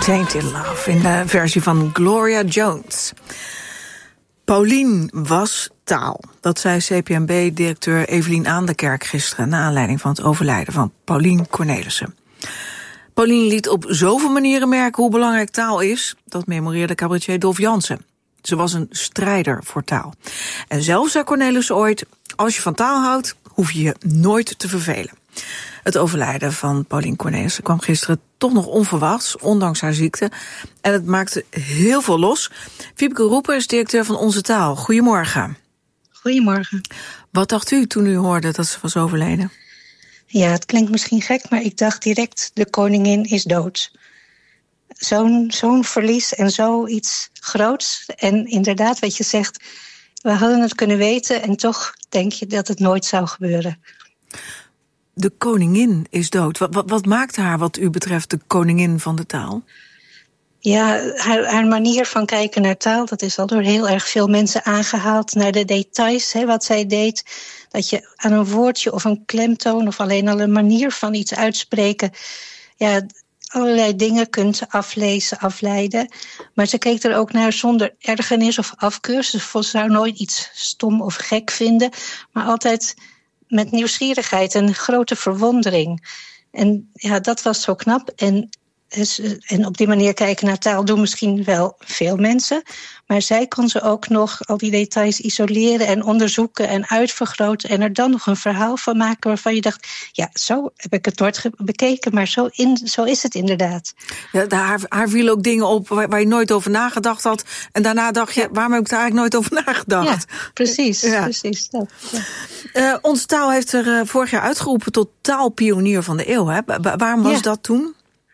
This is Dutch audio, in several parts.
Tainted Love in de versie van Gloria Jones. Paulien was taal. Dat zei CPNB-directeur Evelien Aandekerk gisteren, naar aanleiding van het overlijden van Paulien Cornelissen. Paulien liet op zoveel manieren merken hoe belangrijk taal is. Dat memoreerde cabaretier Dolf Jansen. Ze was een strijder voor taal. En zelf zei Cornelissen ooit: als je van taal houdt, hoef je je nooit te vervelen. Het overlijden van Paulien Cornelissen kwam gisteren toch nog onverwachts, ondanks haar ziekte. En het maakte heel veel los. Fiebeke Roeper is directeur van Onze Taal. Goedemorgen. Goedemorgen. Wat dacht u toen u hoorde dat ze was overleden? Ja, het klinkt misschien gek, maar ik dacht direct: de koningin is dood. Zo'n verlies en zoiets groots. En inderdaad, wat je zegt, we hadden het kunnen weten en toch denk je dat het nooit zou gebeuren. De koningin is dood. Wat maakt haar wat u betreft de koningin van de taal? Ja, haar manier van kijken naar taal, dat is al door heel erg veel mensen aangehaald. Naar de details, wat zij deed. Dat je aan een woordje of een klemtoon of alleen al een manier van iets uitspreken, ja, allerlei dingen kunt aflezen, afleiden. Maar ze keek er ook naar zonder ergernis of afkeur. Ze zou nooit iets stom of gek vinden, maar altijd met nieuwsgierigheid en grote verwondering. En ja, dat was zo knap. En op die manier kijken naar taal doen misschien wel veel mensen. Maar zij kon ze ook nog al die details isoleren en onderzoeken en uitvergroten. En er dan nog een verhaal van maken waarvan je dacht: ja, zo heb ik het nooit bekeken, maar zo is het inderdaad. Ja, haar vielen ook dingen op waar je nooit over nagedacht had. En daarna dacht je: waarom heb ik daar eigenlijk nooit over nagedacht? Ja, precies. Ja. Precies dat, ja. Onze Taal heeft er vorig jaar uitgeroepen tot taalpionier van de eeuw. Hè? Waarom was dat toen?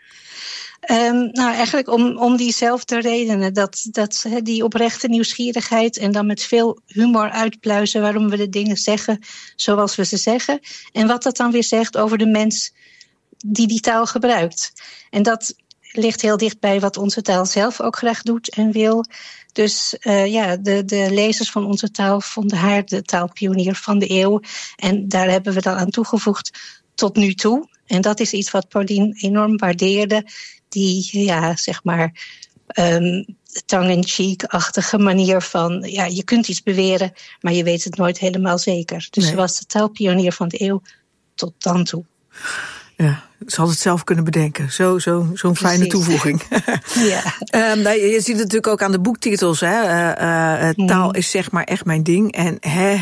Nou, eigenlijk om diezelfde redenen. Dat die oprechte nieuwsgierigheid en dan met veel humor uitpluizen waarom we de dingen zeggen zoals we ze zeggen. En wat dat dan weer zegt over de mens die taal gebruikt. En dat ligt heel dicht bij wat Onze Taal zelf ook graag doet en wil. Dus de lezers van Onze Taal vonden haar de taalpionier van de eeuw. En daar hebben we dan aan toegevoegd tot nu toe. En dat is iets wat Paulien enorm waardeerde. Die, zeg maar, tongue-in-cheek-achtige manier van, ja, je kunt iets beweren, maar je weet het nooit helemaal zeker. Dus ze was de taalpionier van de eeuw tot dan toe. Ja, ze had het zelf kunnen bedenken. Zo'n fijne toevoeging. Ja. Je ziet het natuurlijk ook aan de boektitels. Hè? Taal is zeg maar echt mijn ding. En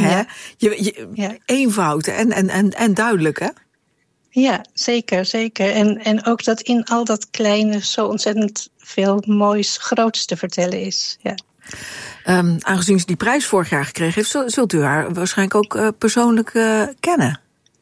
eenvoud en duidelijk, hè? Ja, zeker. En ook dat in al dat kleine zo ontzettend veel moois, groots te vertellen is. Ja. Aangezien ze die prijs vorig jaar gekregen heeft, zult u haar waarschijnlijk ook persoonlijk kennen?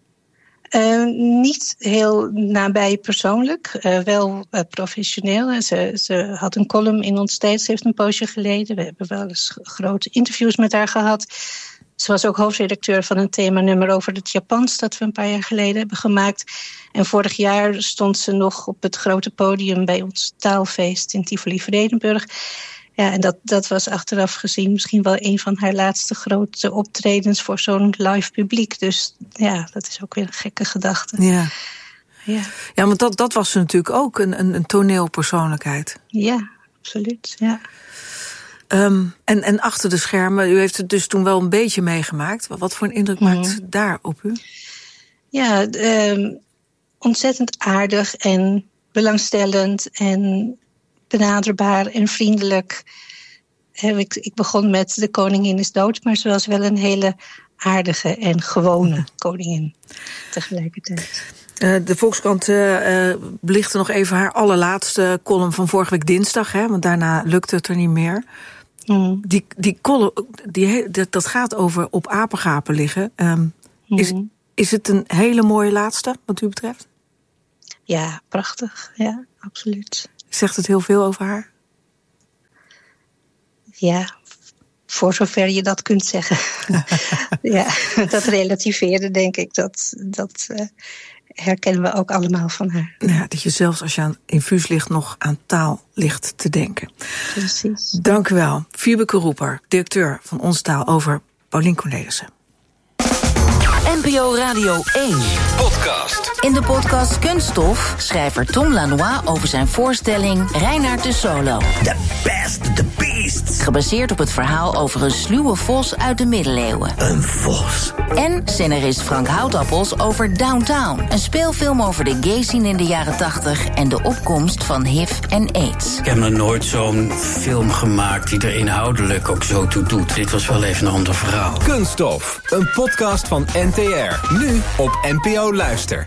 Niet heel nabij persoonlijk, wel professioneel. Ze had een column in Ons Tijdschrift een poosje geleden. We hebben wel eens grote interviews met haar gehad. Ze was ook hoofdredacteur van een themanummer over het Japans dat we een paar jaar geleden hebben gemaakt. En vorig jaar stond ze nog op het grote podium bij ons taalfeest in Tivoli-Vredenburg. Ja, en dat was achteraf gezien misschien wel een van haar laatste grote optredens voor zo'n live publiek. Dus ja, dat is ook weer een gekke gedachte. Ja, want dat was ze natuurlijk ook, een toneelpersoonlijkheid. Ja, absoluut, ja. En achter de schermen, u heeft het dus toen wel een beetje meegemaakt. Wat voor een indruk maakt het daar op u? Ja, ontzettend aardig en belangstellend en benaderbaar en vriendelijk. Ik begon met de koningin is dood, maar ze was wel een hele aardige en gewone koningin tegelijkertijd. De Volkskrant belichtte nog even haar allerlaatste column van vorige week dinsdag, hè, want daarna lukte het er niet meer. Die column, dat gaat over op apengapen liggen. Is het een hele mooie laatste, wat u betreft? Ja, prachtig. Ja, absoluut. Zegt het heel veel over haar? Ja, voor zover je dat kunt zeggen. Ja, dat relativeerde, denk ik. Dat herkennen we ook allemaal van haar. Ja, dat je zelfs als je aan infuus ligt nog aan taal ligt te denken. Precies. Dank u wel. Fiebeke Roeper, directeur van Onze Taal, over Paulien Cornelissen. NPO Radio 1. Podcast. In de podcast Kunststof schrijver Tom Lanois over zijn voorstelling Reinaard de Solo. The best, the beasts. Gebaseerd op het verhaal over een sluwe vos uit de middeleeuwen. Een vos. En scenarist Frank Houtappels over Downtown. Een speelfilm over de gay scene in de jaren 80 en de opkomst van HIV en AIDS. Ik heb nog nooit zo'n film gemaakt die er inhoudelijk ook zo toe doet. Dit was wel even een ander verhaal. Kunststof, een podcast van NTR. Nu op NPO Luister.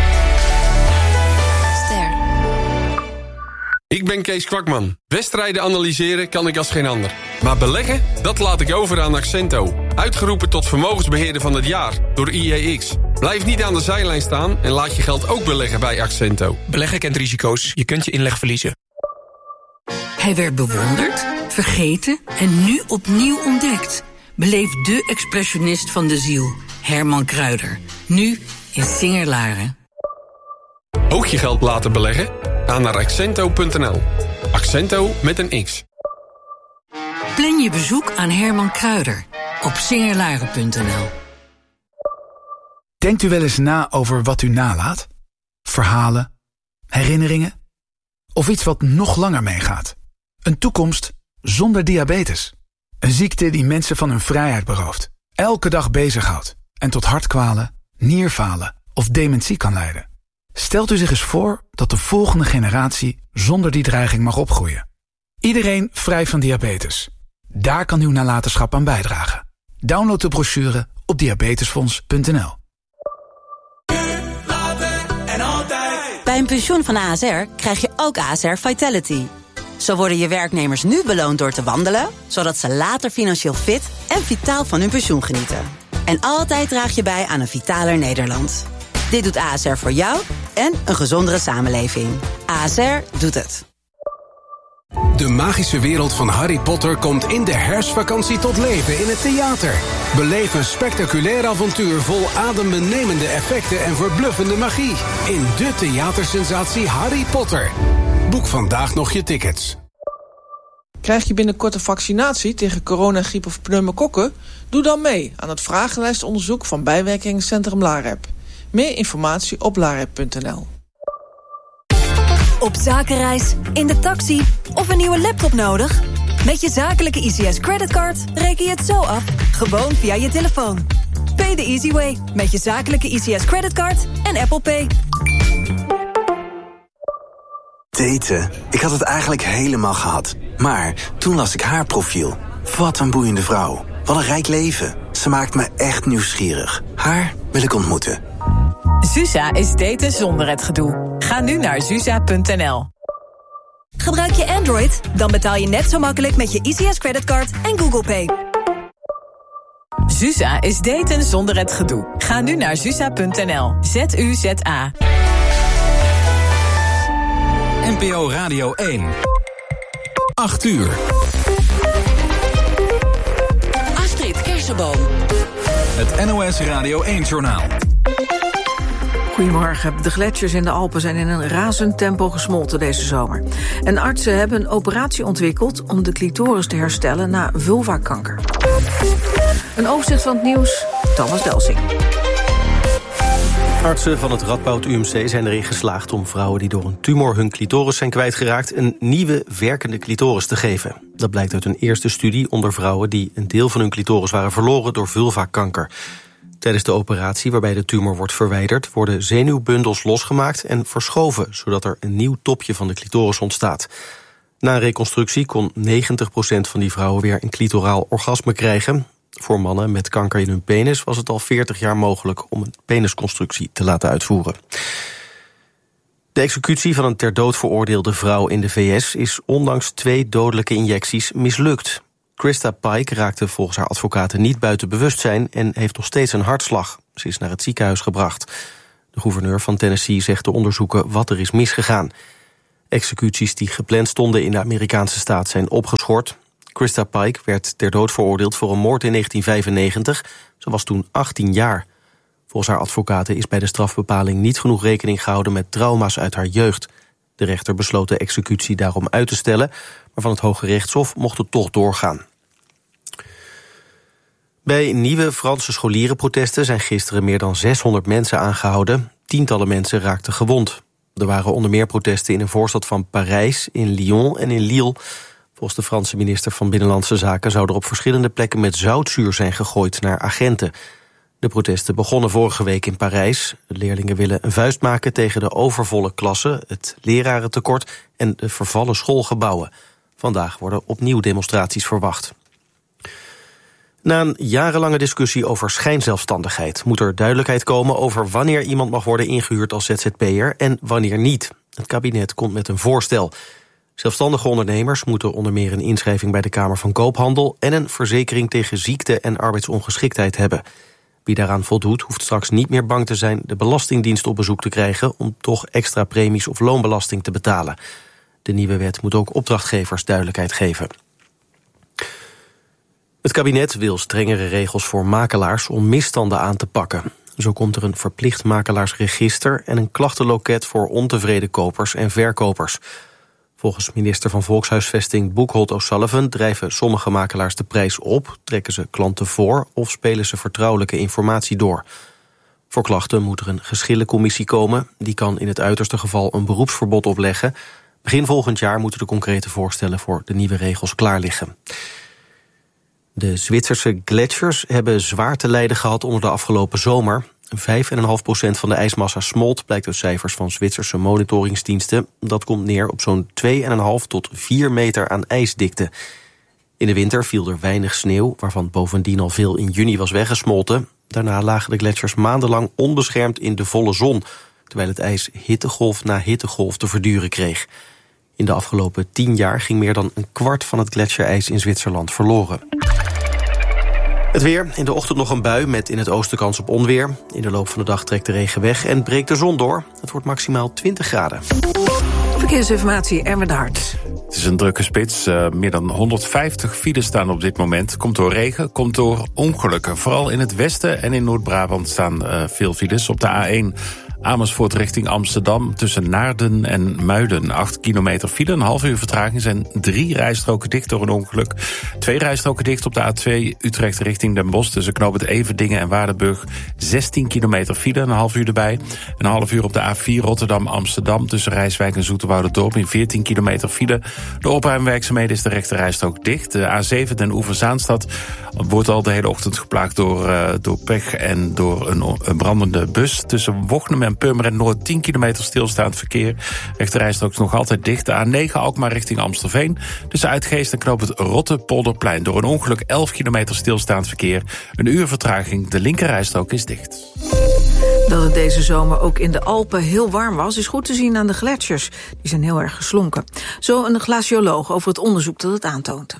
Ster. Ik ben Kees Kwakman. Wedstrijden analyseren kan ik als geen ander. Maar beleggen, dat laat ik over aan Accento. Uitgeroepen tot vermogensbeheerder van het jaar door IEX. Blijf niet aan de zijlijn staan en laat je geld ook beleggen bij Accento. Beleggen kent risico's. Je kunt je inleg verliezen. Hij werd bewonderd, vergeten en nu opnieuw ontdekt. Beleef de expressionist van de ziel, Herman Kruijder. Nu in Singerlaren. Ook je geld laten beleggen? Ga naar accento.nl. Accento met een X. Plan je bezoek aan Herman Kruijder op Singerlaren.nl. Denkt u wel eens na over wat u nalaat? Verhalen, herinneringen? Of iets wat nog langer meegaat? Een toekomst zonder diabetes. Een ziekte die mensen van hun vrijheid berooft. Elke dag bezighoudt en tot hartkwalen, nierfalen of dementie kan leiden. Stelt u zich eens voor dat de volgende generatie zonder die dreiging mag opgroeien. Iedereen vrij van diabetes. Daar kan uw nalatenschap aan bijdragen. Download de brochure op diabetesfonds.nl. Bij een pensioen van ASR krijg je ook ASR Vitality. Zo worden je werknemers nu beloond door te wandelen, zodat ze later financieel fit en vitaal van hun pensioen genieten. En altijd draag je bij aan een vitaler Nederland. Dit doet ASR voor jou en een gezondere samenleving. ASR doet het. De magische wereld van Harry Potter komt in de herfstvakantie tot leven in het theater. Beleef een spectaculair avontuur vol adembenemende effecten en verbluffende magie. In de theatersensatie Harry Potter. Boek vandaag nog je tickets. Krijg je binnenkort een vaccinatie tegen corona, griep of pneumokokken? Doe dan mee aan het vragenlijstonderzoek van Bijwerkingencentrum LAREP. Meer informatie op larep.nl. Op zakenreis, in de taxi of een nieuwe laptop nodig? Met je zakelijke ICS creditcard reken je het zo af, gewoon via je telefoon. Pay the easy way met je zakelijke ICS creditcard en Apple Pay. Daten. Ik had het eigenlijk helemaal gehad. Maar toen las ik haar profiel. Wat een boeiende vrouw. Wat een rijk leven. Ze maakt me echt nieuwsgierig. Haar wil ik ontmoeten. Zuza is daten zonder het gedoe. Ga nu naar zuza.nl. Gebruik je Android? Dan betaal je net zo makkelijk met je ICS creditcard en Google Pay. Zuza is daten zonder het gedoe. Ga nu naar zuza.nl. ZUZA. NPO Radio 1. 8 uur. Astrid Kersenboom. Het NOS Radio 1-journaal. Goedemorgen. De gletsjers in de Alpen zijn in een razend tempo gesmolten deze zomer. En artsen hebben een operatie ontwikkeld om de clitoris te herstellen na vulvakanker. Een overzicht van het nieuws, Thomas Delsing. Artsen van het Radboud UMC zijn erin geslaagd om vrouwen die door een tumor hun clitoris zijn kwijtgeraakt een nieuwe werkende clitoris te geven. Dat blijkt uit een eerste studie onder vrouwen die een deel van hun clitoris waren verloren door vulvakanker. Tijdens de operatie waarbij de tumor wordt verwijderd worden zenuwbundels losgemaakt en verschoven, zodat er een nieuw topje van de clitoris ontstaat. Na een reconstructie kon 90% van die vrouwen weer een clitoraal orgasme krijgen. Voor mannen met kanker in hun penis was het al 40 jaar mogelijk om een penisconstructie te laten uitvoeren. De executie van een ter dood veroordeelde vrouw in de VS is ondanks 2 dodelijke injecties mislukt. Krista Pike raakte volgens haar advocaten niet buiten bewustzijn en heeft nog steeds een hartslag. Ze is naar het ziekenhuis gebracht. De gouverneur van Tennessee zegt te onderzoeken wat er is misgegaan. Executies die gepland stonden in de Amerikaanse staat zijn opgeschort. Krista Pike werd ter dood veroordeeld voor een moord in 1995. Ze was toen 18 jaar. Volgens haar advocaten is bij de strafbepaling niet genoeg rekening gehouden met trauma's uit haar jeugd. De rechter besloot de executie daarom uit te stellen, maar van het Hoge Rechtshof mocht het toch doorgaan. Bij nieuwe Franse scholierenprotesten zijn gisteren meer dan 600 mensen aangehouden. Tientallen mensen raakten gewond. Er waren onder meer protesten in een voorstad van Parijs, in Lyon en in Lille. Volgens de Franse minister van Binnenlandse Zaken zou er op verschillende plekken met zoutzuur zijn gegooid naar agenten. De protesten begonnen vorige week in Parijs. De leerlingen willen een vuist maken tegen de overvolle klassen, het lerarentekort en de vervallen schoolgebouwen. Vandaag worden opnieuw demonstraties verwacht. Na een jarenlange discussie over schijnzelfstandigheid moet er duidelijkheid komen over wanneer iemand mag worden ingehuurd als ZZP'er en wanneer niet. Het kabinet komt met een voorstel. Zelfstandige ondernemers moeten onder meer een inschrijving bij de Kamer van Koophandel en een verzekering tegen ziekte en arbeidsongeschiktheid hebben. Wie daaraan voldoet hoeft straks niet meer bang te zijn de Belastingdienst op bezoek te krijgen om toch extra premies of loonbelasting te betalen. De nieuwe wet moet ook opdrachtgevers duidelijkheid geven. Het kabinet wil strengere regels voor makelaars om misstanden aan te pakken. Zo komt er een verplicht makelaarsregister en een klachtenloket voor ontevreden kopers en verkopers. Volgens minister van Volkshuisvesting Boekholt O'Sullivan drijven sommige makelaars de prijs op, trekken ze klanten voor of spelen ze vertrouwelijke informatie door. Voor klachten moet er een geschillencommissie komen. Die kan in het uiterste geval een beroepsverbod opleggen. Begin volgend jaar moeten de concrete voorstellen voor de nieuwe regels klaar liggen. De Zwitserse gletsjers hebben zwaar te lijden gehad onder de afgelopen zomer. 5,5% van de ijsmassa smolt, blijkt uit cijfers van Zwitserse monitoringsdiensten. Dat komt neer op zo'n 2,5 tot 4 meter aan ijsdikte. In de winter viel er weinig sneeuw, waarvan bovendien al veel in juni was weggesmolten. Daarna lagen de gletsjers maandenlang onbeschermd in de volle zon, terwijl het ijs hittegolf na hittegolf te verduren kreeg. In de afgelopen 10 jaar ging meer dan een kwart van het gletsjerijs in Zwitserland verloren. Het weer, in de ochtend nog een bui met in het oosten kans op onweer. In de loop van de dag trekt de regen weg en breekt de zon door. Het wordt maximaal 20 graden. Verkeersinformatie, Erwin de Hart. Het is een drukke spits. Meer dan 150 files staan op dit moment. Komt door regen, komt door ongelukken. Vooral in het westen en in Noord-Brabant staan veel files. Op de A1 Amersfoort richting Amsterdam tussen Naarden en Muiden. 8 kilometer file, een half uur vertraging. Zijn 3 rijstroken dicht door een ongeluk. 2 rijstroken dicht op de A2 Utrecht richting Den Bosch. Tussen knooppunt Everdingen en Waardenburg. 16 kilometer file, een half uur erbij. Een half uur op de A4 Rotterdam-Amsterdam. Tussen Rijswijk en Zoeterwouderdorp in 14 kilometer file. Door opruimwerkzaamheden is de rechte rijstrook dicht. De A7 Den Oever-Zaanstad wordt al de hele ochtend geplaagd door pech en door een brandende bus. Tussen Wochnum en Purmerend Noord 10 kilometer stilstaand verkeer. Rechterrijstrook is nog altijd dicht. De A9 Alkmaar richting Amstelveen. Tussen Uitgeest en knooppunt Rotte-Polderplein. Door een ongeluk 11 kilometer stilstaand verkeer. Een uur vertraging. De linkerrijstrook is dicht. Dat het deze zomer ook in de Alpen heel warm was, is goed te zien aan de gletsjers. Die zijn heel erg geslonken. Zo een glacioloog over het onderzoek dat het aantoont.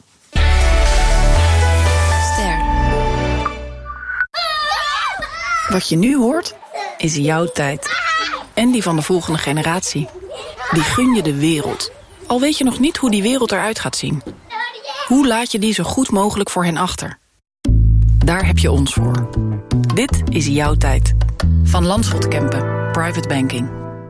Wat je nu hoort, is jouw tijd. En die van de volgende generatie. Die gun je de wereld. Al weet je nog niet hoe die wereld eruit gaat zien. Hoe laat je die zo goed mogelijk voor hen achter? Daar heb je ons voor. Dit is jouw tijd. Van Landschot Kempen. Private Banking.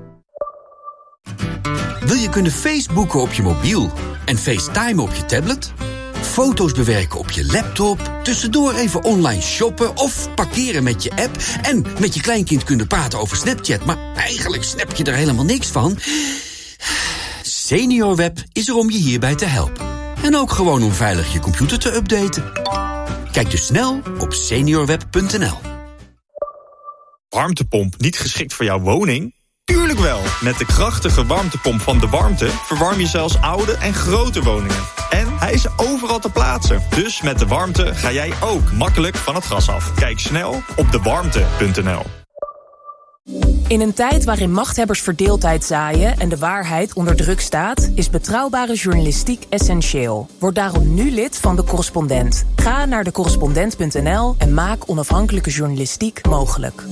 Wil je kunnen Facebooken op je mobiel en FaceTime op je tablet? Foto's bewerken op je laptop, tussendoor even online shoppen of parkeren met je app en met je kleinkind kunnen praten over Snapchat, maar eigenlijk snap je er helemaal niks van? SeniorWeb is er om je hierbij te helpen. En ook gewoon om veilig je computer te updaten. Kijk dus snel op seniorweb.nl. Warmtepomp niet geschikt voor jouw woning? Tuurlijk wel! Met de krachtige warmtepomp van De Warmte verwarm je zelfs oude en grote woningen. En hij is overal te plaatsen. Dus met De Warmte ga jij ook makkelijk van het gas af. Kijk snel op dewarmte.nl. In een tijd waarin machthebbers verdeeldheid zaaien en de waarheid onder druk staat, is betrouwbare journalistiek essentieel. Word daarom nu lid van De Correspondent. Ga naar decorrespondent.nl en maak onafhankelijke journalistiek mogelijk.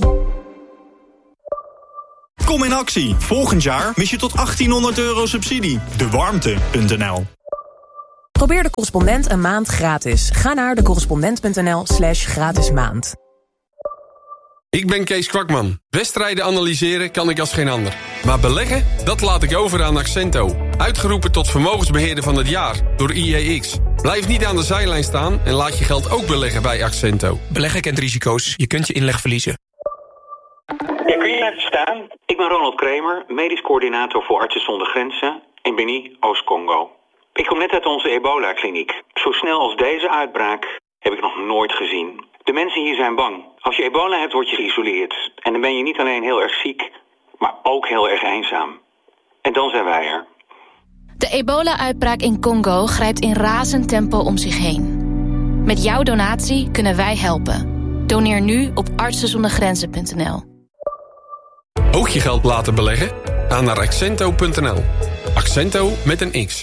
Kom in actie. Volgend jaar mis je tot €1800 subsidie. Dewarmte.nl. Probeer De Correspondent een maand gratis. Ga naar decorrespondent.nl/gratis maand. Ik ben Kees Kwakman. Wedstrijden analyseren kan ik als geen ander. Maar beleggen, dat laat ik over aan Accento. Uitgeroepen tot vermogensbeheerder van het jaar door IEX. Blijf niet aan de zijlijn staan en laat je geld ook beleggen bij Accento. Beleggen kent risico's. Je kunt je inleg verliezen. Ja, kun je even staan? Ik ben Ronald Kremer, medisch coördinator voor Artsen zonder Grenzen in Beni, Oost-Congo. Ik kom net uit onze ebola-kliniek. Zo snel als deze uitbraak heb ik nog nooit gezien. De mensen hier zijn bang. Als je ebola hebt, word je geïsoleerd. En dan ben je niet alleen heel erg ziek, maar ook heel erg eenzaam. En dan zijn wij er. De ebola-uitbraak in Congo grijpt in razend tempo om zich heen. Met jouw donatie kunnen wij helpen. Doneer nu op artsenzondergrenzen.nl. Ook je geld laten beleggen? Ga naar Accento.nl. Accento met een X.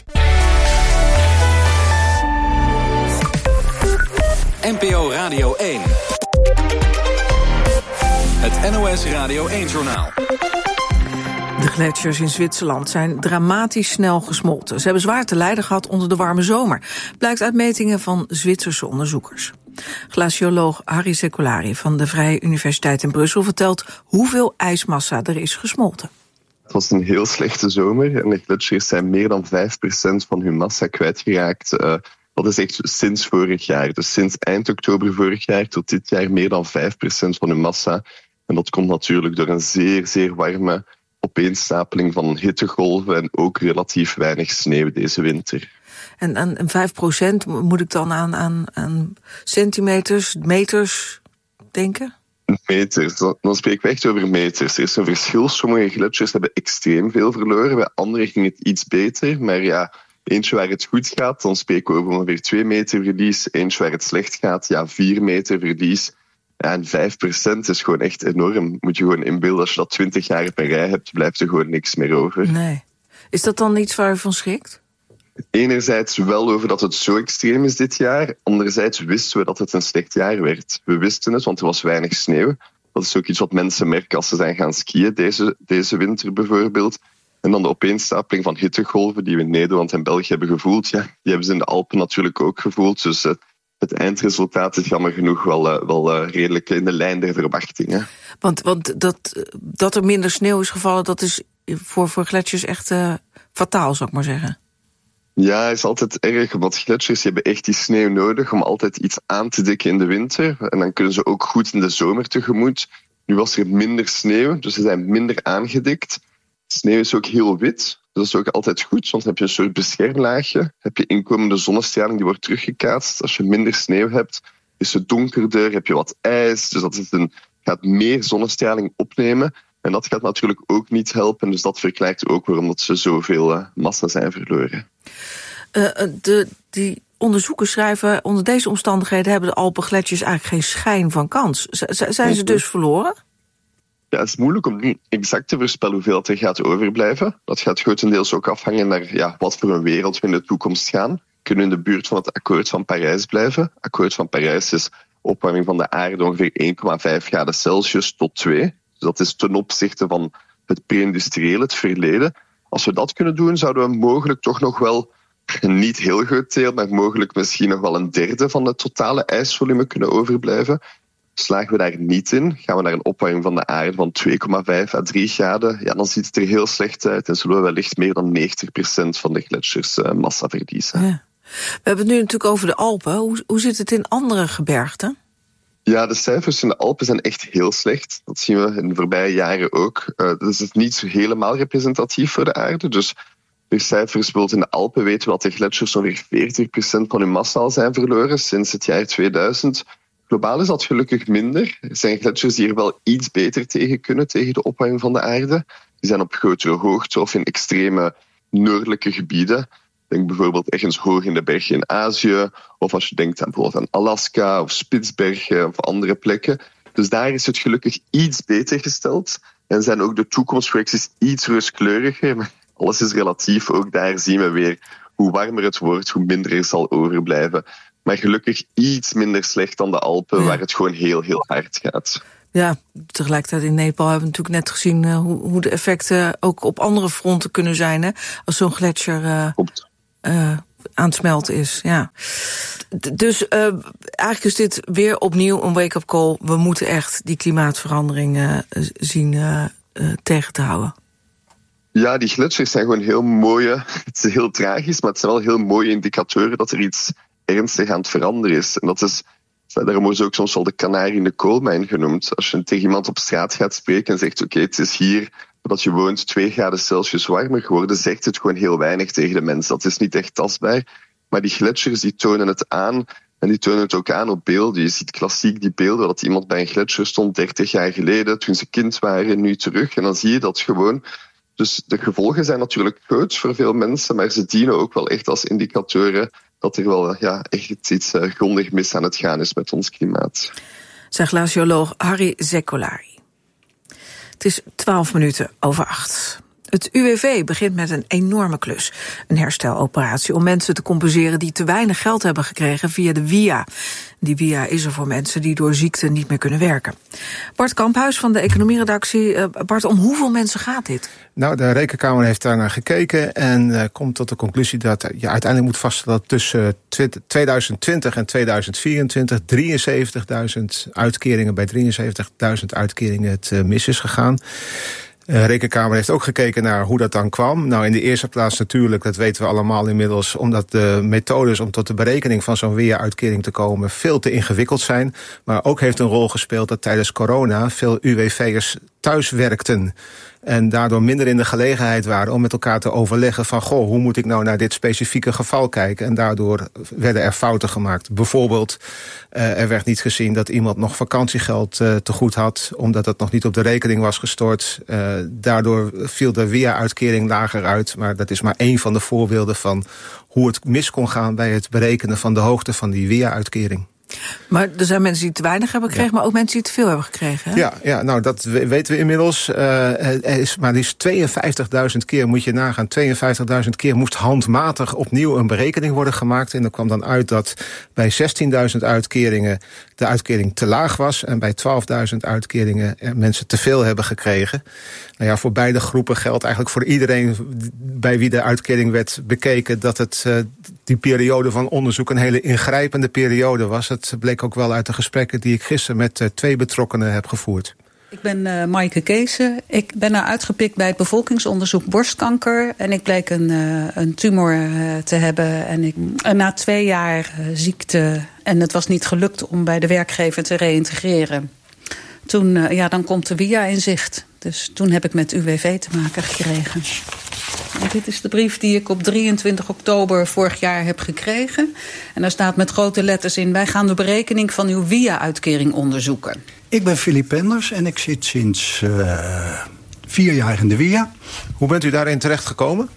NPO Radio 1. Het NOS Radio 1-journaal. De gletsjers in Zwitserland zijn dramatisch snel gesmolten. Ze hebben zwaar te lijden gehad onder de warme zomer. Blijkt uit metingen van Zwitserse onderzoekers. Glacioloog Harry Secolari van de Vrije Universiteit in Brussel vertelt hoeveel ijsmassa er is gesmolten. Het was een heel slechte zomer en de gletsjers zijn meer dan 5% van hun massa kwijtgeraakt. Dat is echt sinds vorig jaar. Dus sinds eind oktober vorig jaar tot dit jaar meer dan 5% van hun massa. En dat komt natuurlijk door een zeer, zeer warme opeenstapeling van hittegolven en ook relatief weinig sneeuw deze winter. En 5% moet ik dan aan centimeters, meters denken? Meters, dan spreken we echt over meters. Er is een verschil. Sommige gletsjers hebben extreem veel verloren. Bij andere ging het iets beter. Maar ja, eentje waar het goed gaat, dan spreken we over ongeveer 2 meter verlies. Eentje waar het slecht gaat, 4 meter verlies. En 5% is gewoon echt enorm. Moet je gewoon inbeelden, als je dat 20 jaar per rij hebt, blijft er gewoon niks meer over. Nee. Is dat dan iets waar u van schrikt? Enerzijds wel over dat het zo extreem is dit jaar. Anderzijds wisten we dat het een slecht jaar werd. We wisten het, want er was weinig sneeuw. Dat is ook iets wat mensen merken als ze zijn gaan skiën deze winter bijvoorbeeld. En dan de opeenstapeling van hittegolven die we in Nederland en België hebben gevoeld. Ja, die hebben ze in de Alpen natuurlijk ook gevoeld. Dus het eindresultaat is jammer genoeg wel redelijk in de lijn der verwachtingen. Want dat er minder sneeuw is gevallen, dat is voor gletsjers echt fataal, zou ik maar zeggen. Ja, is altijd erg, want gletsjers hebben echt die sneeuw nodig om altijd iets aan te dikken in de winter. En dan kunnen ze ook goed in de zomer tegemoet. Nu was er minder sneeuw, dus ze zijn minder aangedikt. Sneeuw is ook heel wit, dat is ook altijd goed, want dan heb je een soort beschermlaagje. Heb je inkomende zonnestraling, die wordt teruggekaatst. Als je minder sneeuw hebt, is het donkerder, heb je wat ijs. Dus dat gaat meer zonnestraling opnemen. En dat gaat natuurlijk ook niet helpen, dus dat verklaart ook waarom dat ze zoveel massa zijn verloren. Die onderzoekers schrijven, onder deze omstandigheden hebben de Alpengletsjers eigenlijk geen schijn van kans. Zijn ze dus verloren? Ja, het is moeilijk om niet exact te voorspellen hoeveel er gaat overblijven. Dat gaat grotendeels ook afhangen naar wat voor een wereld we in de toekomst gaan. Kunnen we in de buurt van het akkoord van Parijs blijven? Akkoord van Parijs is opwarming van de aarde ongeveer 1,5 graden Celsius tot 2. Dus dat is ten opzichte van het pre-industriële, het verleden. Als we dat kunnen doen, zouden we mogelijk toch nog wel niet heel groot deel, maar mogelijk misschien nog wel een derde van het totale ijsvolume kunnen overblijven. Slagen we daar niet in, gaan we naar een opwarming van de aarde van 2,5 à 3 graden, ja, dan ziet het er heel slecht uit en zullen we wellicht meer dan 90% van de gletsjers massa verliezen. Ja. We hebben het nu natuurlijk over de Alpen. Hoe zit het in andere gebergten? Ja, de cijfers in de Alpen zijn echt heel slecht. Dat zien we in de voorbije jaren ook. Dat is niet helemaal representatief voor de aarde, dus per cijfers in de Alpen weten we dat de gletsjers ongeveer 40% van hun massa al zijn verloren sinds het jaar 2000. Globaal is dat gelukkig minder. Er zijn gletsjers die er wel iets beter tegen kunnen, tegen de opwarming van de aarde. Die zijn op grotere hoogte of in extreme noordelijke gebieden. Denk bijvoorbeeld ergens hoog in de bergen in Azië. Of als je denkt bijvoorbeeld aan Alaska of Spitsbergen of andere plekken. Dus daar is het gelukkig iets beter gesteld. En zijn ook de toekomstprojecties iets rooskleuriger. Maar alles is relatief. Ook daar zien we weer hoe warmer het wordt, hoe minder er zal overblijven. Maar gelukkig iets minder slecht dan de Alpen, waar het gewoon heel, heel hard gaat. Ja, tegelijkertijd in Nepal hebben we natuurlijk net gezien hoe de effecten ook op andere fronten kunnen zijn. Hè? Als zo'n gletsjer aan het smelten is. Ja. Dus eigenlijk is dit weer opnieuw een wake-up call. We moeten echt die klimaatverandering zien tegen te houden. Ja, die gletsjers zijn gewoon heel mooie. Het is heel tragisch, maar het zijn wel heel mooie indicatoren dat er iets ernstig aan het veranderen is. En dat is, daarom wordt ook soms wel de kanarie in de koolmijn genoemd. Als je tegen iemand op straat gaat spreken en zegt, oké, het is hier dat je woont 2 graden Celsius warmer geworden, zegt het gewoon heel weinig tegen de mens. Dat is niet echt tastbaar. Maar die gletsjers die tonen het aan. En die tonen het ook aan op beelden. Je ziet klassiek die beelden dat iemand bij een gletsjer stond 30 jaar geleden, toen ze kind waren, nu terug. En dan zie je dat gewoon. Dus de gevolgen zijn natuurlijk groot voor veel mensen, maar ze dienen ook wel echt als indicatoren dat er wel echt iets grondig mis aan het gaan is met ons klimaat. Zegt glacioloog Harry Zekolari. Het is 7:12. Het UWV begint met een enorme klus. Een hersteloperatie om mensen te compenseren die te weinig geld hebben gekregen via de WIA. Die WIA is er voor mensen die door ziekte niet meer kunnen werken. Bart Kamphuis van de economieredactie. Bart, om hoeveel mensen gaat dit? Nou, de Rekenkamer heeft daar naar gekeken en komt tot de conclusie dat je uiteindelijk moet vaststellen dat tussen 2020 en 2024 73.000 uitkeringen, bij 73.000 uitkeringen het mis is gegaan. De Rekenkamer heeft ook gekeken naar hoe dat dan kwam. Nou, in de eerste plaats natuurlijk, dat weten we allemaal inmiddels, omdat de methodes om tot de berekening van zo'n WIA-uitkering te komen veel te ingewikkeld zijn. Maar ook heeft een rol gespeeld dat tijdens corona veel UWV'ers thuis werkten. En daardoor minder in de gelegenheid waren om met elkaar te overleggen van, goh, hoe moet ik nou naar dit specifieke geval kijken? En daardoor werden er fouten gemaakt. Bijvoorbeeld, er werd niet gezien dat iemand nog vakantiegeld te goed had, omdat het nog niet op de rekening was gestort. Daardoor viel de WIA-uitkering lager uit. Maar dat is maar één van de voorbeelden van hoe het mis kon gaan bij het berekenen van de hoogte van die WIA-uitkering. Maar er zijn mensen die te weinig hebben gekregen, maar ook mensen die te veel hebben gekregen. Hè? Ja, nou dat weten we inmiddels. Er is maar liefst 52.000 keer, moet je nagaan, 52.000 keer moest handmatig opnieuw een berekening worden gemaakt. En er kwam dan uit dat bij 16.000 uitkeringen de uitkering te laag was en bij 12.000 uitkeringen mensen te veel hebben gekregen. Nou ja, voor beide groepen geldt eigenlijk voor iedereen bij wie de uitkering werd bekeken dat het die periode van onderzoek een hele ingrijpende periode was. Het bleek ook wel uit de gesprekken die ik gisteren met 2 betrokkenen heb gevoerd. Ik ben Maaike Keese. Ik ben uitgepikt bij het bevolkingsonderzoek borstkanker. En ik bleek een tumor te hebben. En na 2 jaar ziekte, en het was niet gelukt om bij de werkgever te reïntegreren. Toen, dan komt de WIA in zicht. Dus toen heb ik met UWV te maken gekregen. En dit is de brief die ik op 23 oktober vorig jaar heb gekregen. En daar staat met grote letters in: wij gaan de berekening van uw WIA-uitkering onderzoeken. Ik ben Philip Penders en ik zit sinds 4 jaar in de WIA. Hoe bent u daarin terechtgekomen?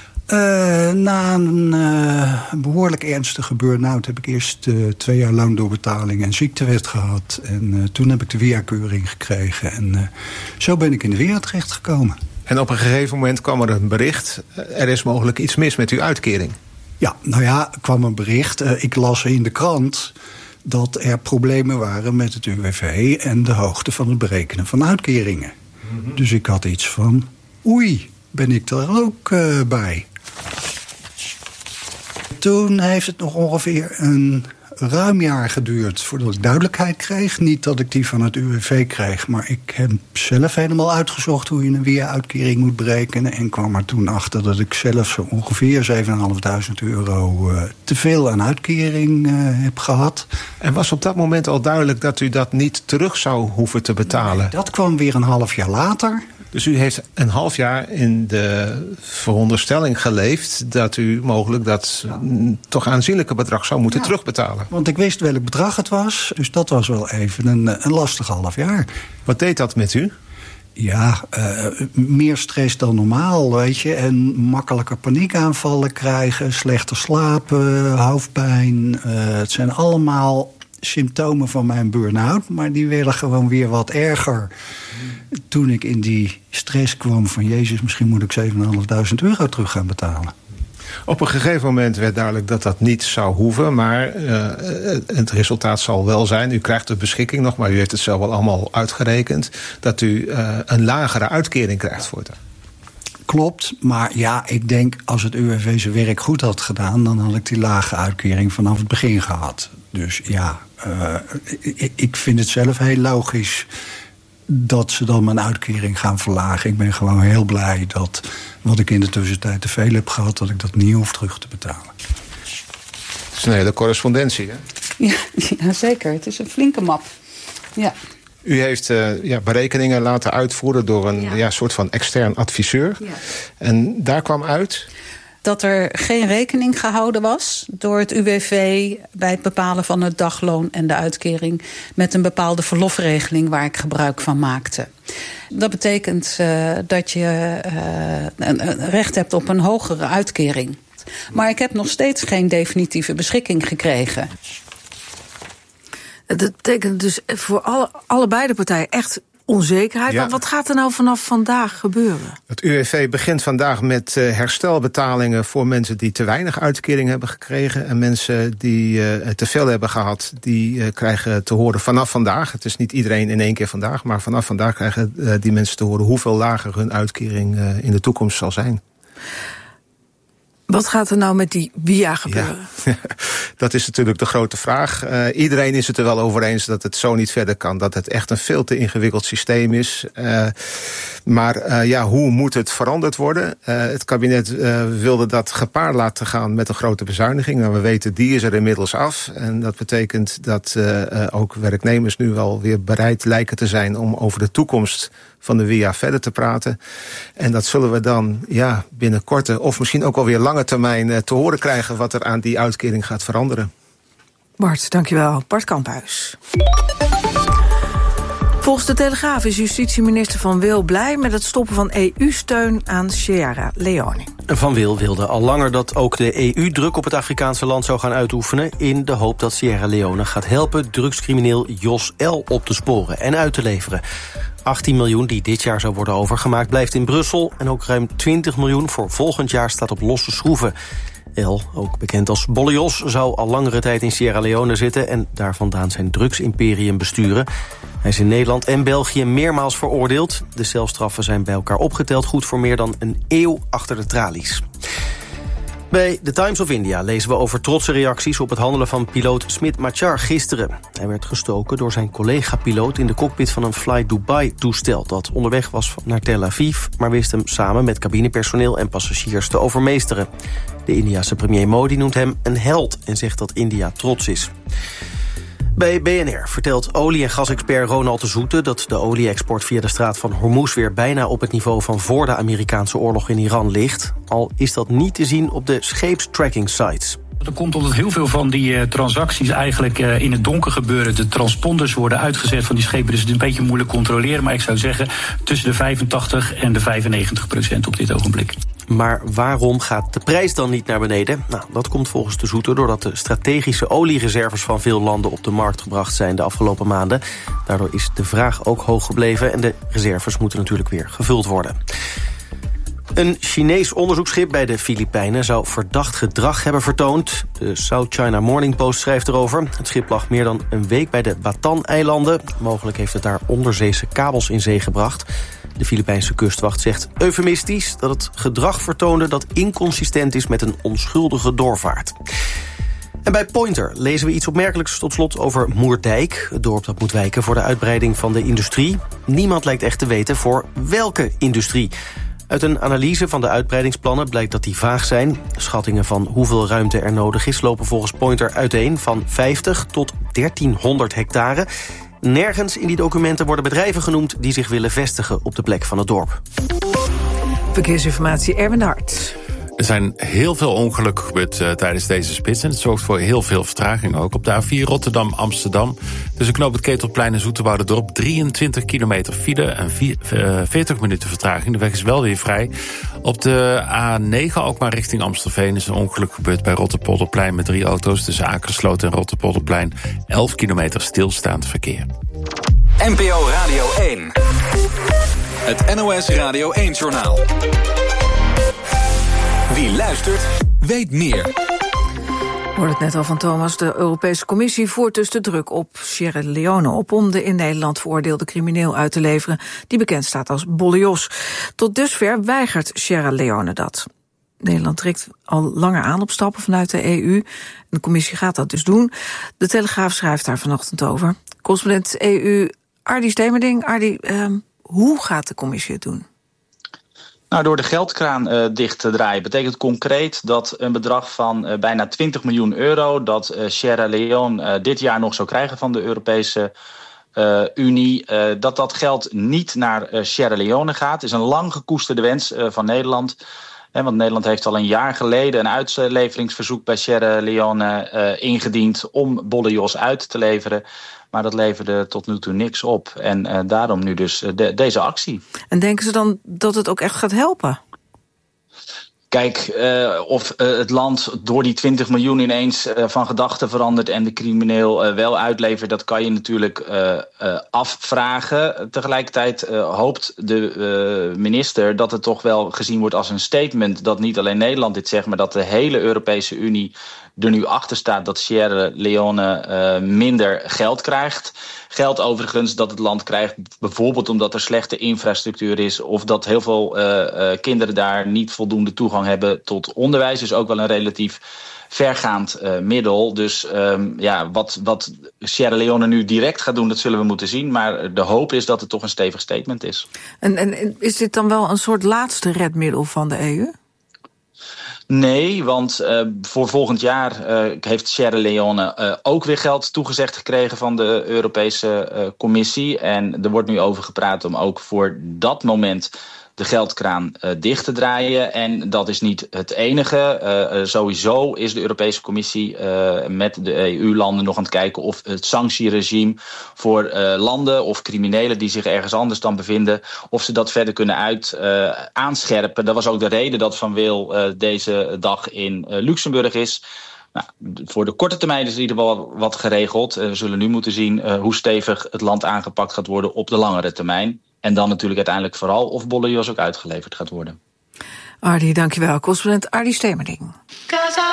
Na een behoorlijk ernstige burn-out heb ik eerst 2 jaar loondoorbetaling en ziektewet gehad. En toen heb ik de WIA-keuring gekregen. En zo ben ik in de WIA terechtgekomen. En op een gegeven moment kwam er een bericht: er is mogelijk iets mis met uw uitkering. Ja, nou ja, er kwam een bericht. Ik las in de krant dat er problemen waren met het UWV en de hoogte van het berekenen van uitkeringen. Mm-hmm. Dus ik had iets van, oei, ben ik er ook bij. Toen heeft het nog ongeveer een ruim jaar geduurd voordat ik duidelijkheid kreeg. Niet dat ik die van het UWV kreeg, maar ik heb zelf helemaal uitgezocht hoe je een WIA-uitkering moet berekenen. En kwam er toen achter dat ik zelf zo ongeveer €7.500 te veel aan uitkering heb gehad. En was op dat moment al duidelijk dat u dat niet terug zou hoeven te betalen? Nee, dat kwam weer een half jaar later. Dus u heeft een half jaar in de veronderstelling geleefd dat u mogelijk dat toch aanzienlijke bedrag zou moeten terugbetalen. Want ik wist welk bedrag het was, dus dat was wel even een lastig half jaar. Wat deed dat met u? Ja, meer stress dan normaal, weet je. En makkelijker paniekaanvallen krijgen, slechter slapen, hoofdpijn. Het zijn allemaal symptomen van mijn burn-out, maar die werden gewoon weer wat erger. Toen ik in die stress kwam van Jezus, misschien moet ik €7.500 terug gaan betalen. Op een gegeven moment werd duidelijk dat dat niet zou hoeven, maar het resultaat zal wel zijn. U krijgt de beschikking nog, maar u heeft het zelf wel allemaal uitgerekend, dat u een lagere uitkering krijgt voortaan. Klopt, maar ja, ik denk als het UWV zijn werk goed had gedaan, dan had ik die lage uitkering vanaf het begin gehad. Dus ja, ik vind het zelf heel logisch dat ze dan mijn uitkering gaan verlagen. Ik ben gewoon heel blij dat wat ik in de tussentijd te veel heb gehad, dat ik dat niet hoef terug te betalen. Het is een hele correspondentie, hè? Ja, zeker. Het is een flinke map. Ja. U heeft berekeningen laten uitvoeren door een soort van extern adviseur. Ja. En daar kwam uit dat er geen rekening gehouden was door het UWV bij het bepalen van het dagloon en de uitkering met een bepaalde verlofregeling waar ik gebruik van maakte. Dat betekent dat je recht hebt op een hogere uitkering. Maar ik heb nog steeds geen definitieve beschikking gekregen. Dat betekent dus voor allebei de partijen echt onzekerheid. Ja. Wat gaat er nou vanaf vandaag gebeuren? Het UWV begint vandaag met herstelbetalingen voor mensen die te weinig uitkering hebben gekregen. En mensen die te veel hebben gehad, die krijgen te horen vanaf vandaag. Het is niet iedereen in één keer vandaag, maar vanaf vandaag krijgen die mensen te horen hoeveel lager hun uitkering in de toekomst zal zijn. Wat gaat er nou met die WIA gebeuren? Ja, dat is natuurlijk de grote vraag. Iedereen is het er wel over eens dat het zo niet verder kan. Dat het echt een veel te ingewikkeld systeem is. Maar hoe moet het veranderd worden? Het kabinet wilde dat gepaard laten gaan met een grote bezuiniging. Nou, we weten, die is er inmiddels af. En dat betekent dat ook werknemers nu wel weer bereid lijken te zijn om over de toekomst van de WIA verder te praten. En dat zullen we dan binnen korte of misschien ook alweer lange termijn te horen krijgen wat er aan die uitkering gaat veranderen. Bart, dankjewel. Bart Kamphuis. Volgens de Telegraaf is justitieminister Van Wil blij met het stoppen van EU-steun aan Sierra Leone. Van Wil wilde al langer dat ook de EU druk op het Afrikaanse land zou gaan uitoefenen, in de hoop dat Sierra Leone gaat helpen drugscrimineel Jos L. op te sporen en uit te leveren. 18 miljoen die dit jaar zou worden overgemaakt blijft in Brussel en ook ruim 20 miljoen voor volgend jaar staat op losse schroeven. El, ook bekend als Bolle Jos, zou al langere tijd in Sierra Leone zitten en daar vandaan zijn drugsimperium besturen. Hij is in Nederland en België meermaals veroordeeld. De celstraffen zijn bij elkaar opgeteld goed voor meer dan een eeuw achter de tralies. Bij The Times of India lezen we over trotse reacties op het handelen van piloot Smit Machar gisteren. Hij werd gestoken door zijn collega-piloot in de cockpit van een Fly Dubai-toestel dat onderweg was naar Tel Aviv, maar wist hem samen met cabinepersoneel en passagiers te overmeesteren. De Indiase premier Modi noemt hem een held en zegt dat India trots is. Bij BNR vertelt olie- en gasexpert Ronald de Zoete dat de olie-export via de straat van Hormuz weer bijna op het niveau van voor de Amerikaanse oorlog in Iran ligt. Al is dat niet te zien op de scheepstracking sites. Dat komt omdat heel veel van die transacties eigenlijk in het donker gebeuren. De transponders worden uitgezet van die schepen, dus het is een beetje moeilijk controleren. Maar ik zou zeggen tussen de 85% en de 95% op dit ogenblik. Maar waarom gaat de prijs dan niet naar beneden? Nou, dat komt volgens de Zoeter doordat de strategische oliereserves van veel landen op de markt gebracht zijn de afgelopen maanden. Daardoor is de vraag ook hoog gebleven en de reserves moeten natuurlijk weer gevuld worden. Een Chinees onderzoeksschip bij de Filipijnen zou verdacht gedrag hebben vertoond. De South China Morning Post schrijft erover. Het schip lag meer dan een week bij de Bataan-eilanden. Mogelijk heeft het daar onderzeese kabels in zee gebracht. De Filipijnse kustwacht zegt eufemistisch dat het gedrag vertoonde dat inconsistent is met een onschuldige doorvaart. En bij Pointer lezen we iets opmerkelijks tot slot over Moerdijk. Het dorp dat moet wijken voor de uitbreiding van de industrie. Niemand lijkt echt te weten voor welke industrie. Uit een analyse van de uitbreidingsplannen blijkt dat die vaag zijn. Schattingen van hoeveel ruimte er nodig is lopen volgens Pointer uiteen van 50 tot 1300 hectare. Nergens in die documenten worden bedrijven genoemd die zich willen vestigen op de plek van het dorp. Verkeersinformatie, Erwin Hart. Er zijn heel veel ongelukken gebeurd tijdens deze spits. En het zorgt voor heel veel vertraging ook. Op de A4 Rotterdam-Amsterdam. Tussen knoop het Ketelplein en Zoeterwouderdorp 23 kilometer file en 40 minuten vertraging. De weg is wel weer vrij. Op de A9 ook maar richting Amstelveen is een ongeluk gebeurd bij Rotterpolderplein met 3 auto's. Tussen Akersloot en Rotterpolderplein 11 kilometer stilstaand verkeer. NPO Radio 1. Het NOS Radio 1-journaal. Wie luistert, weet meer. We hoorden het net al van Thomas. De Europese Commissie voert dus de druk op Sierra Leone op om de in Nederland veroordeelde crimineel uit te leveren die bekend staat als Bolle Jos. Tot dusver weigert Sierra Leone dat. Nederland trekt al langer aan op stappen vanuit de EU. De Commissie gaat dat dus doen. De Telegraaf schrijft daar vanochtend over. Correspondent EU Ardy Stemerding. Ardy, hoe gaat de commissie het doen? Nou, door de geldkraan dicht te draaien betekent concreet dat een bedrag van bijna 20 miljoen euro... dat Sierra Leone dit jaar nog zou krijgen van de Europese Unie... dat geld niet naar Sierra Leone gaat. Het is een lang gekoesterde wens van Nederland... Want Nederland heeft al een jaar geleden een uitleveringsverzoek bij Sierra Leone ingediend om Bolle Jos uit te leveren. Maar dat leverde tot nu toe niks op. En daarom nu dus deze actie. En denken ze dan dat het ook echt gaat helpen? Kijk, of het land door die 20 miljoen ineens van gedachten verandert en de crimineel wel uitlevert, dat kan je natuurlijk afvragen. Tegelijkertijd hoopt de minister dat het toch wel gezien wordt als een statement dat niet alleen Nederland dit zegt, maar dat de hele Europese Unie er nu achter staat dat Sierra Leone minder geld krijgt. Geld overigens dat het land krijgt bijvoorbeeld omdat er slechte infrastructuur is of dat heel veel kinderen daar niet voldoende toegang hebben tot onderwijs. Dus ook wel een relatief vergaand middel. Dus wat Sierra Leone nu direct gaat doen, dat zullen we moeten zien. Maar de hoop is dat het toch een stevig statement is. En is dit dan wel een soort laatste redmiddel van de EU? Nee, want voor volgend jaar heeft Sierra Leone ook weer geld toegezegd gekregen van de Europese Commissie. En er wordt nu over gepraat om ook voor dat moment de geldkraan dicht te draaien. En dat is niet het enige. Sowieso is de Europese Commissie met de EU-landen nog aan het kijken of het sanctieregime voor landen of criminelen die zich ergens anders dan bevinden, of ze dat verder kunnen aanscherpen. Dat was ook de reden dat Van Wil deze dag in Luxemburg is. Nou, voor de korte termijn is in ieder geval wat geregeld. We zullen nu moeten zien hoe stevig het land aangepakt gaat worden op de langere termijn. En dan natuurlijk uiteindelijk vooral of Bolle Jos ook uitgeleverd gaat worden. Ardy, dankjewel. Correspondent Ardy Stemerding.